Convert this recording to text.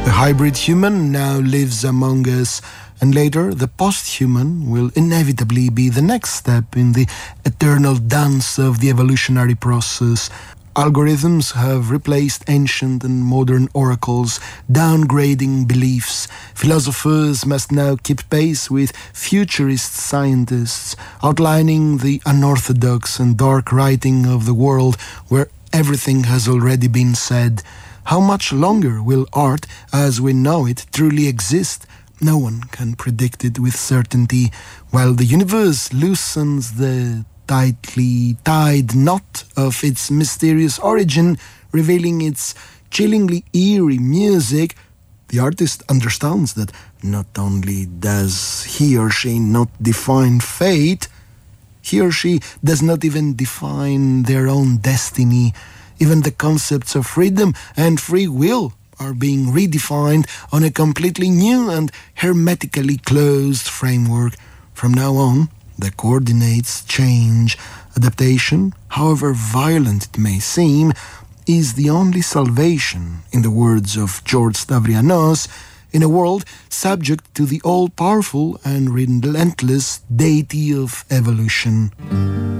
The hybrid human now lives among us, and later the post-human will inevitably be the next step in the eternal dance of the evolutionary process. Algorithms have replaced ancient and modern oracles, downgrading beliefs. Philosophers must now keep pace with futurist scientists, outlining the unorthodox and dark writing of the world where everything has already been said. How much longer will art, as we know it, truly exist? No one can predict it with certainty. While the universe loosens the tightly tied knot of its mysterious origin, revealing its chillingly eerie music, the artist understands that not only does he or she not define fate, he or she does not even define their own destiny. Even the concepts of freedom and free will are being redefined on a completely new and hermetically closed framework. From now on, the coordinates change. Adaptation, however violent it may seem, is the only salvation, in the words of George Stavrianos, in a world subject to the all-powerful and relentless deity of evolution.